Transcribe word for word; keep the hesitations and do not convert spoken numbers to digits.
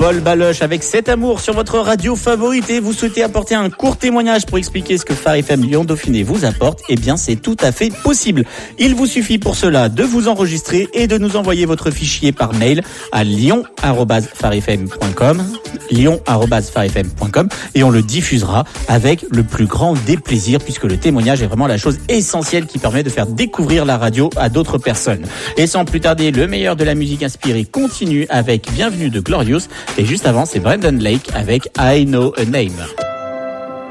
Paul Baloche avec Cet Amour sur votre radio favorite et vous souhaitez apporter un court témoignage pour expliquer ce que Phare F M Lyon Dauphiné vous apporte, eh bien c'est tout à fait possible. Il vous suffit pour cela de vous enregistrer et de nous envoyer votre fichier par mail à lyon arobase phare f m point com lyon arobase phare f m point com et on le diffusera avec le plus grand des plaisirs puisque le témoignage est vraiment la chose essentielle qui permet de faire découvrir la radio à d'autres personnes. Et sans plus tarder, le meilleur de la musique inspirée continue avec Bienvenue de Glorious et juste avant c'est Brendan Lake avec I Know a Name.